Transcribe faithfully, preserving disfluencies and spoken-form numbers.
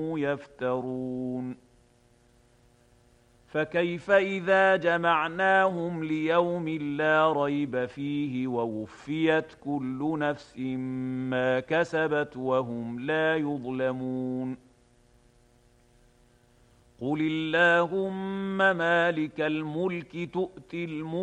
يفترون فكيف إذا جمعناهم ليوم لا ريب فيه ووفيت كل نفس ما كسبت وهم لا يظلمون قل اللهم مالك الملك تؤتي الملك